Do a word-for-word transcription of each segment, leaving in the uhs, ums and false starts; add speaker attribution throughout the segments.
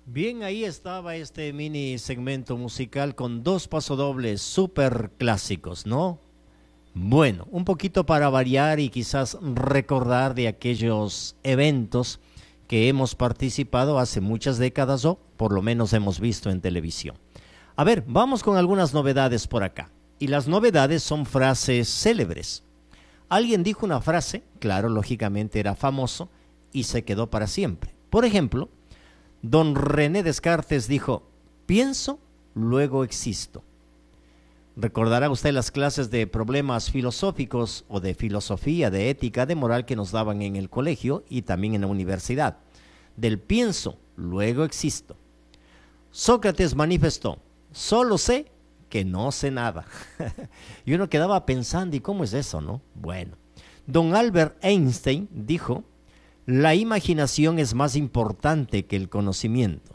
Speaker 1: Bien, ahí estaba este mini segmento musical con dos pasodobles súper clásicos, ¿no? Bueno, un poquito para variar y quizás recordar de aquellos eventos que hemos participado hace muchas décadas o por lo menos hemos visto en televisión. A ver, vamos con algunas novedades por acá. Y las novedades son frases célebres. Alguien dijo una frase, claro, lógicamente era famoso y se quedó para siempre. Por ejemplo, don René Descartes dijo, pienso, luego existo. Recordará usted las clases de problemas filosóficos o de filosofía, de ética, de moral que nos daban en el colegio y también en la universidad. Del pienso, luego existo. Sócrates manifestó, solo sé que no sé nada. Y uno quedaba pensando, ¿y cómo es eso, no? Bueno, don Albert Einstein dijo, la imaginación es más importante que el conocimiento.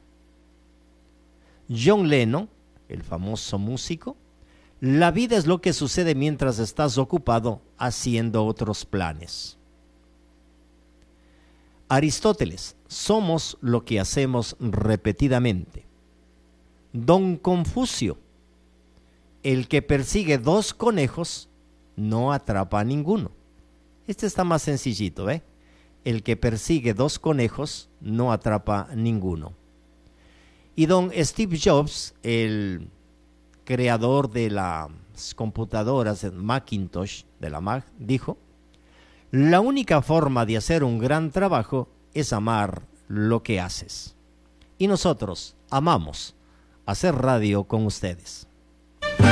Speaker 1: John Lennon, el famoso músico, la vida es lo que sucede mientras estás ocupado haciendo otros planes. Aristóteles, somos lo que hacemos repetidamente. Don Confucio, el que persigue dos conejos no atrapa a ninguno. Este está más sencillito, ¿eh? El que persigue dos conejos no atrapa a ninguno. Y don Steve Jobs, el creador de las computadoras Macintosh, de la Mac, dijo, la única forma de hacer un gran trabajo es amar lo que haces. Y nosotros amamos hacer radio con ustedes.